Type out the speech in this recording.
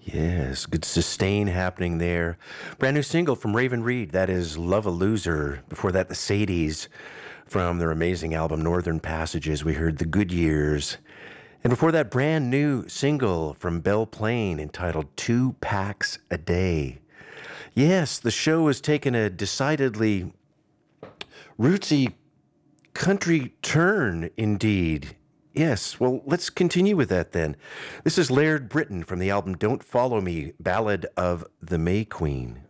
Yes, good sustain happening there. Brand new single from Raven Reed. That is Love a Loser. Before that, the Sadies from their amazing album Northern Passages. We heard The Good Years. And before that, brand new single from Belle Plaine entitled Two Packs a Day. Yes, the show has taken a decidedly rootsy country turn indeed. Yes, well, let's continue with that then. This is Laird Britton from the album Don't Follow Me, Ballad of the May Queen.